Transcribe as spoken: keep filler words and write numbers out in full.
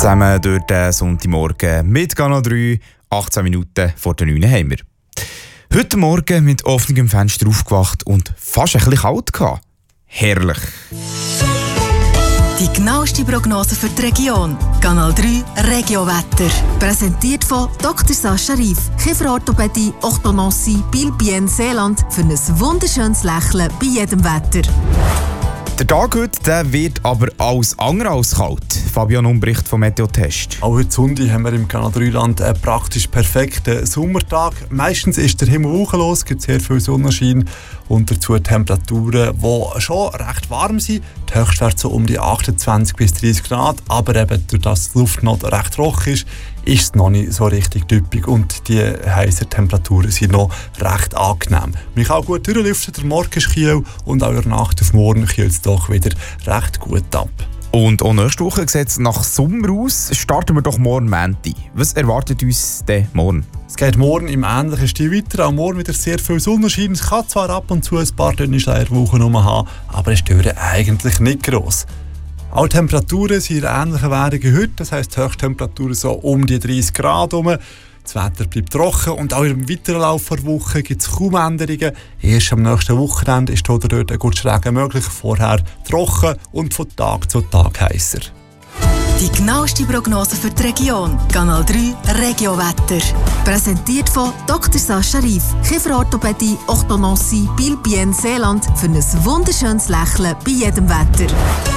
Zusammen durch den Sonntagmorgen mit Kanal drei, achtzehn Minuten vor der neun haben wir. Heute Morgen mit offenem Fenster aufgewacht und fast ein bisschen kalt gehabt. Herrlich. Die genaueste Prognose für die Region. Kanal drei Regiowetter. Präsentiert von Doktor Sascha Rief. Kieferorthopädie, Orthodontie, Biel-Bien, Seeland. Für ein wunderschönes Lächeln bei jedem Wetter. Der Tag heute der wird aber alles andere als kalt. Fabian Umbricht vom Meteotest. Auch heute Sonntag haben wir im Kanal drei Land einen praktisch perfekten Sommertag. Meistens ist der Himmel wolkenlos, es gibt sehr viel Sonnenschein und dazu Temperaturen, die schon recht warm sind. Die Höchstwerte so um die achtundzwanzig bis dreißig Grad, aber eben durch das die Luft noch recht trocken ist, ist es noch nicht so richtig typisch und die heißen Temperaturen sind noch recht angenehm. Man kann auch gut durchlüften, der Morgen ist kühl und auch in der Nacht auf morgen kühlt es doch wieder recht gut ab. Und auch nächste Woche sieht es nach Sommer aus. Starten wir doch morgen Montag. Was erwartet uns denn morgen? Es geht morgen im ähnlichen Stil weiter. Auch morgen wieder sehr viel Sonnenschein. Es kann zwar ab und zu ein paar dünne Schleierwochen haben, aber es stört eigentlich nicht gross. Auch die Temperaturen sind in ähnlichen Währungen wie heute. Das heisst, die Höchsttemperaturen so um die dreißig Grad herum. Das Wetter bleibt trocken und auch im weiteren Lauf der Woche gibt es kaum Änderungen. Erst am nächsten Wochenende ist dort ein guter Regen möglich, vorher trocken und von Tag zu Tag heißer. Die genaueste Prognose für die Region. Kanal drei Regiowetter. Präsentiert von Doktor Sascha Rief. Kieferorthopädie, Orthodontie, Biel-Bien, Seeland. Für ein wunderschönes Lächeln bei jedem Wetter.